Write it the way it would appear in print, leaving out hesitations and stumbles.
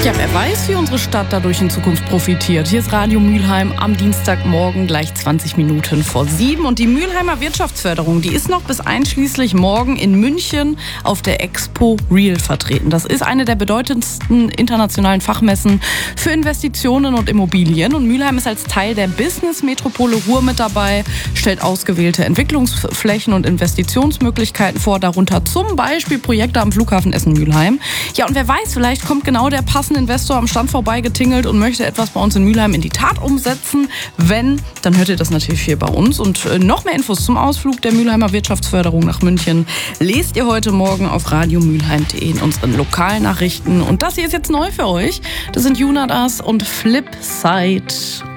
Ja, wer weiß, wie unsere Stadt dadurch in Zukunft profitiert. Hier ist Radio Mülheim am Dienstagmorgen gleich 20 Minuten vor 7. Und die Mülheimer Wirtschaftsförderung, die ist noch bis einschließlich morgen in München auf der Expo Real vertreten. Das ist eine der bedeutendsten internationalen Fachmessen für Investitionen und Immobilien. Und Mülheim ist als Teil der Business-Metropole Ruhr mit dabei, stellt ausgewählte Entwicklungsflächen und Investitionsmöglichkeiten vor, darunter zum Beispiel Projekte am Flughafen Essen-Mülheim. Ja, und wer weiß, vielleicht kommt genau der passende Investor am Stand vorbeigetingelt und möchte etwas bei uns in Mülheim in die Tat umsetzen. Wenn, dann hört ihr das natürlich hier bei uns. Und noch mehr Infos zum Ausflug der Mülheimer Wirtschaftsförderung nach München lest ihr heute Morgen auf radiomülheim.de in unseren Lokalnachrichten. Und das hier ist jetzt neu für euch. Das sind Junadas und Flipside.